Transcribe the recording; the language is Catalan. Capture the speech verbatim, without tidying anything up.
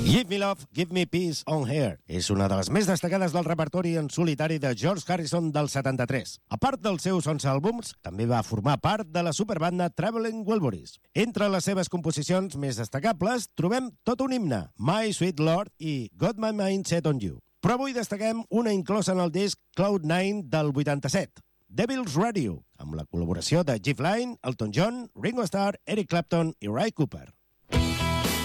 Give Me Love, Give Me Peace on Here és una de les més destacades del repertori en solitari de George Harrison del setanta-tres. A part dels seus onze àlbums, també va formar part de la superbanda Traveling Wilburys. Entre les seves composicions més destacables trobem tot un himne, My Sweet Lord i Got My Mind Set on You. Però avui destaquem una inclosa en el disc Cloud Nine del vuitanta-set, Devil's Radio, amb la col·laboració de Jeff Lynne, Elton John, Ringo Starr, Eric Clapton i Ray Cooper.